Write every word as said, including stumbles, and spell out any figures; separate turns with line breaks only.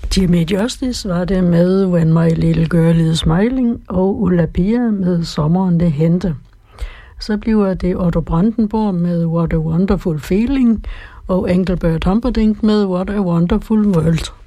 Jimmy Justice var det med When My Little Girl Is Smiling, og Ulla Pia med Sommeren det hente. Så bliver det Otto Brandenburg med What a Wonderful Feeling, og Engelbert Humperdinck med What a Wonderful World.